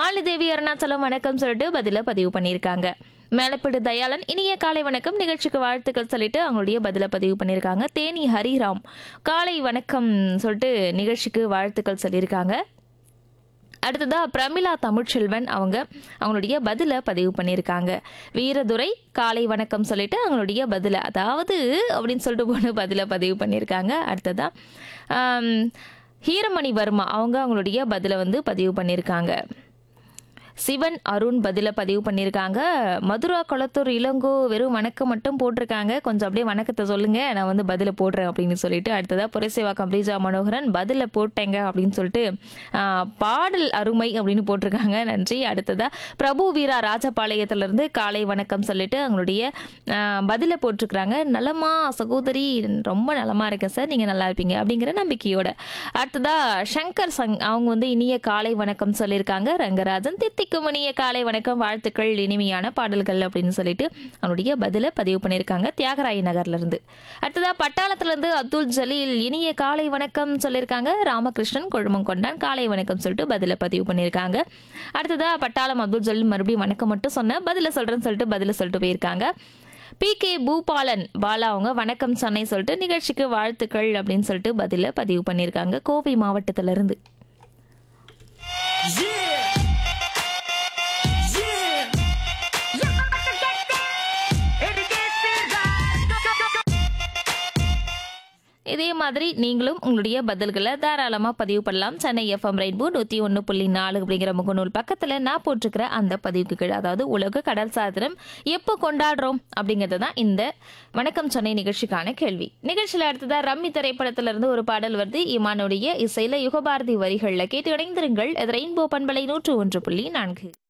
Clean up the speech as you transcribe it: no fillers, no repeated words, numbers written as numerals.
மாலினி தேவி அருணாச்சலம் வணக்கம் சொல்லிட்டு பதில பதிவு பண்ணியிருக்காங்க. மேலப்படு தயாளன் இனிய காலை வணக்கம் நிகழ்ச்சிக்கு வாழ்த்துக்கள் சொல்லிட்டு அவங்களுடைய பதில பதிவு பண்ணியிருக்காங்க. தேனி ஹரிராம் காலை வணக்கம் சொல்லிட்டு நிகழ்ச்சிக்கு வாழ்த்துக்கள் சொல்லியிருக்காங்க. அடுத்ததா பிரமிளா தமிழ்ச்செல்வன் அவங்களுடைய பதில பதிவு பண்ணியிருக்காங்க. வீரதுரை காலை வணக்கம் சொல்லிட்டு அவங்களுடைய பதில அதாவது அப்படின்னு சொல்லிட்டு போன பதில பதிவு பண்ணியிருக்காங்க. அடுத்ததா ஹீரமணி வர்மா அவங்களுடைய பதில பதிவு பண்ணியிருக்காங்க. சிவன் அருண் பதில பதிவு பண்ணியிருக்காங்க. மதுரா கொளத்தூர் இளங்கோ வெறும் வணக்கம் மட்டும் போட்டிருக்காங்க. கொஞ்சம் அப்படியே வணக்கத்தை சொல்லுங்க, நான் பதில போடுறேன் அப்படின்னு சொல்லிட்டு. அடுத்ததா புரசேவாக்கம் ரீஜா மனோகரன் பதில போட்டேங்க அப்படின்னு சொல்லிட்டு பாடல் அருமை அப்படின்னு போட்டிருக்காங்க. நன்றி. அடுத்ததா பிரபு வீரா ராஜபாளையத்திலிருந்து காலை வணக்கம் சொல்லிட்டு அவங்களுடைய பதில போட்டிருக்கிறாங்க. நலமா சகோதரி, ரொம்ப நலமா இருக்கேன் சார், நீங்க நல்லா இருப்பீங்க அப்படிங்கிற நம்பிக்கையோட. அடுத்ததா சங்கர் அவங்க இனிய காலை வணக்கம் சொல்லியிருக்காங்க. ரங்கராஜன் தித்திக்கும் இனிய காலை வணக்கம் வாழ்த்துக்கள் இனிமையான பாடல்கள் அப்படின்னு சொல்லிட்டு அவனுடைய பதில பதிவு பண்ணியிருக்காங்க தியாகராய நகர்ல இருந்து. அடுத்ததா பட்டாளத்துல இருந்து அப்துல் ஜலீல் இனிய காலை வணக்கம் சொல்லியிருக்காங்க. ராமகிருஷ்ணன் கொழுமங்கொண்டான் காலை வணக்கம் சொல்லிட்டு பதில பதிவு பண்ணியிருக்காங்க. அடுத்ததா பட்டாளம் அப்துல் ஜலீல் மறுபடியும் வணக்கம் மட்டும் சொன்ன பதில சொல்றேன்னு சொல்லிட்டு பதில சொல்லிட்டு போயிருக்காங்க. PK பூபாலன் பாலா வணக்கம் சென்னை சொல்லிட்டு நிகழ்ச்சிக்கு வாழ்த்துக்கள் அப்படின்னு சொல்லிட்டு பதில பதிவு பண்ணியிருக்காங்க கோவை மாவட்டத்திலிருந்து. இதே மாதிரி நீங்களும் உங்களுடைய பதில்களை தாராளமாக பதிவு பண்ணலாம். சென்னை FM ரெயின்போ 101.4 அப்படிங்கிற முகநூல் பக்கத்தில் நான் போட்டிருக்கிற அந்த பதிவுக்கு கீழே, அதாவது உலக கடல்சார் தினம் எப்போ கொண்டாடுறோம் அப்படிங்கிறது தான் இந்த வணக்கம் சென்னை நிகழ்ச்சிக்கான கேள்வி. நிகழ்ச்சியில் அடுத்ததாக ரம்மி திரைப்படத்திலிருந்து ஒரு பாடல் வருது. இமானுடைய இசையில யுகபாரதி வரிகளில் கேட்டு இணைந்திருங்கள். ரெயின்போ பண்பலை 101.4.